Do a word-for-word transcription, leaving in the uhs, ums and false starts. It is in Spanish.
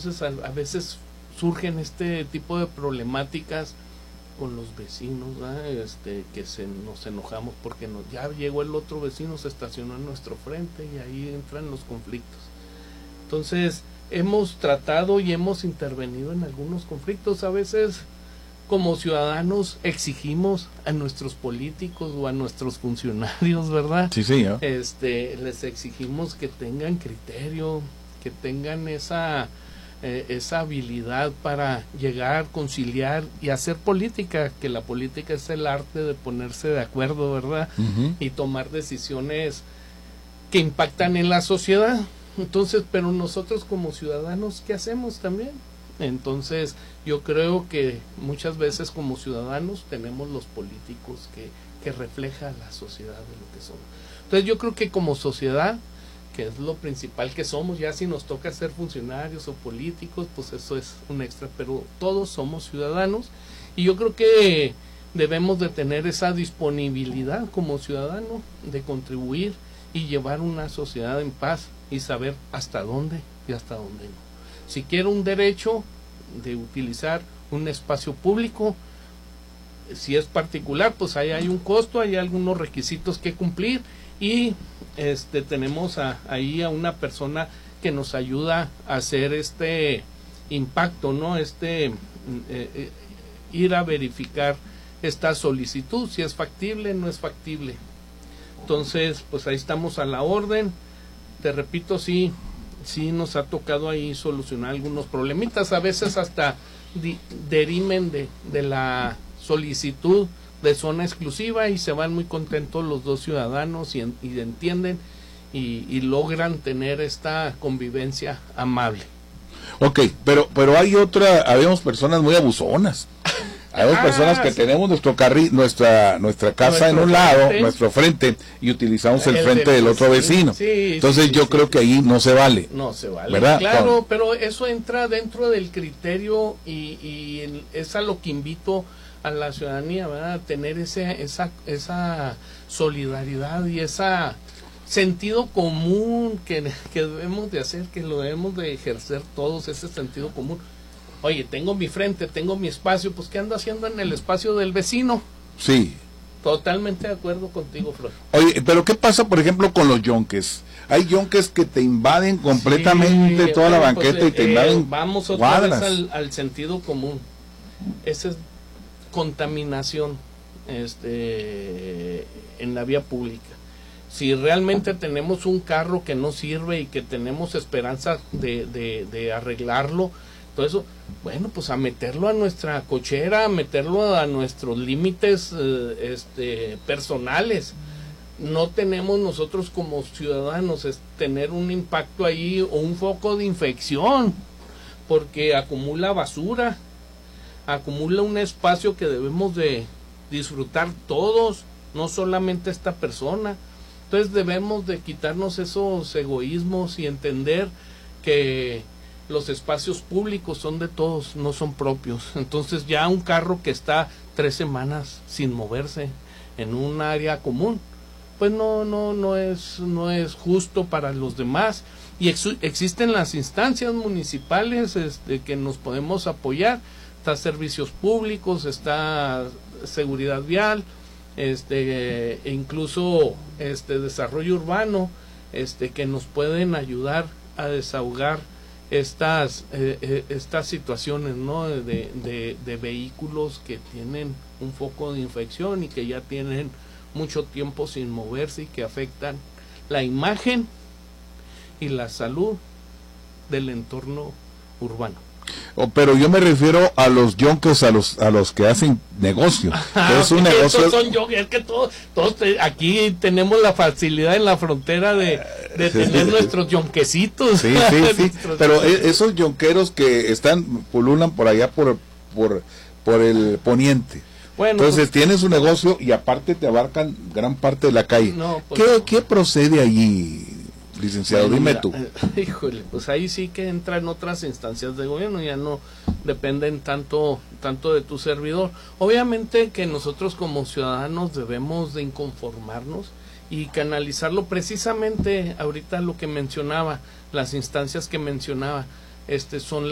entonces a, a veces surgen este tipo de problemáticas con los vecinos, ¿eh? este que se nos enojamos porque nos, ya llegó el otro vecino, se estacionó en nuestro frente y ahí entran los conflictos. Entonces hemos tratado y hemos intervenido en algunos conflictos. A veces como ciudadanos exigimos a nuestros políticos o a nuestros funcionarios, ¿verdad? Sí, sí, ¿eh? Este, les exigimos que tengan criterio, que tengan esa eh, esa habilidad para llegar, conciliar y hacer política, que la política es el arte de ponerse de acuerdo, ¿verdad? Uh-huh. Y tomar decisiones que impactan en la sociedad. Entonces, pero nosotros como ciudadanos, ¿qué hacemos también? Entonces, yo creo que muchas veces como ciudadanos tenemos los políticos que, que refleja la sociedad de lo que somos. Entonces, yo creo que como sociedad, que es lo principal que somos, ya si nos toca ser funcionarios o políticos, pues eso es un extra, pero todos somos ciudadanos y yo creo que debemos de tener esa disponibilidad como ciudadano de contribuir y llevar una sociedad en paz y saber hasta dónde y hasta dónde no. Si quiero un derecho de utilizar un espacio público, si es particular, pues ahí hay un costo, hay algunos requisitos que cumplir y este tenemos a, ahí a una persona que nos ayuda a hacer este impacto, ¿no? Este eh, eh, ir a verificar esta solicitud, si es factible, no es factible. Entonces, pues ahí estamos a la orden. Te repito, sí, sí nos ha tocado ahí solucionar algunos problemitas, a veces hasta di, derimen de, de la solicitud de zona exclusiva y se van muy contentos los dos ciudadanos y, en, y entienden y, y logran tener esta convivencia amable. Ok, pero pero hay otra, habemos personas muy abusonas. Hay ah, personas que sí. tenemos nuestro carri, nuestra nuestra casa nuestro en un lado, frente. nuestro frente, y utilizamos el, el frente del otro vecino. Sí, Entonces sí, yo sí, creo sí. que ahí no se vale. No se vale, ¿verdad? Claro, Con... pero eso entra dentro del criterio y, y el, es a lo que invito a la ciudadanía, ¿verdad? Tener ese, esa, esa solidaridad y esa sentido común que, que debemos de hacer, que lo debemos de ejercer todos, ese sentido común. Oye, tengo mi frente, tengo mi espacio, pues ¿qué ando haciendo en el espacio del vecino? Sí. Totalmente de acuerdo contigo, Flor. Oye, pero ¿qué pasa, por ejemplo, con los yonques? Hay yonques que te invaden completamente sí, toda bueno, la banqueta pues, y te eh, invaden Vamos otra cuadras. vez al, al sentido común. Esa es contaminación este, en la vía pública. Si realmente tenemos un carro que no sirve y que tenemos esperanza de, de, de arreglarlo, todo eso, bueno, pues a meterlo a nuestra cochera, a meterlo a nuestros límites eh, este, personales. No tenemos nosotros como ciudadanos es tener un impacto ahí o un foco de infección, porque acumula basura, acumula un espacio que debemos de disfrutar todos, no solamente esta persona. Entonces debemos de quitarnos esos egoísmos y entender que los espacios públicos son de todos, no son propios. Entonces ya un carro que está tres semanas sin moverse en un área común, pues no no no es no es justo para los demás. Y ex existen las instancias municipales este, que nos podemos apoyar. Está servicios públicos, está seguridad vial, este e incluso este desarrollo urbano, este que nos pueden ayudar a desahogar estas eh, eh, estas situaciones, ¿no? de, de, de vehículos que tienen un foco de infección y que ya tienen mucho tiempo sin moverse y que afectan la imagen y la salud del entorno urbano. Oh, pero yo me refiero a los yonkes, a los a los que hacen negocio. Ah, es un negocio. Son yonkes, es que todos, todos te, aquí tenemos la facilidad en la frontera de, de tener nuestros yonquecitos. Sí, sí, sí. Pero esos yonqueros que están pululan por allá por por por el poniente. Bueno, entonces pues, tienes un negocio y aparte te abarcan gran parte de la calle. No, pues, ¿Qué, ¿Qué procede allí, licenciado? Bueno, dime mira, tú. Eh, híjole, pues ahí sí que entran otras instancias de gobierno, ya no dependen tanto tanto de tu servidor. Obviamente que nosotros como ciudadanos debemos de inconformarnos y canalizarlo precisamente ahorita lo que mencionaba, las instancias que mencionaba, este son